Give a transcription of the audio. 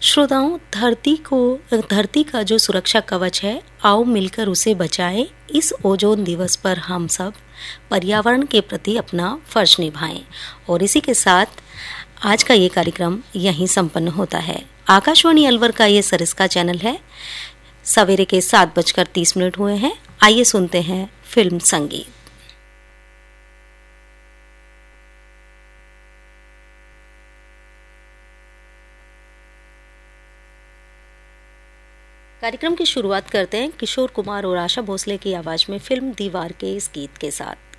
श्रोताओं, धरती का जो सुरक्षा कवच है, आओ मिलकर उसे बचाएं। इस ओजोन दिवस पर हम सब पर्यावरण के प्रति अपना फर्ज निभाएं। और इसी के साथ आज का ये कार्यक्रम यहीं संपन्न होता है। आकाशवाणी अलवर का ये सरिस्का चैनल है। सवेरे के 7:30 हुए हैं। आइए सुनते हैं फिल्म संगीत। कार्यक्रम की शुरुआत करते हैं किशोर कुमार और आशा भोसले की आवाज में फिल्म दीवार के इस गीत के साथ।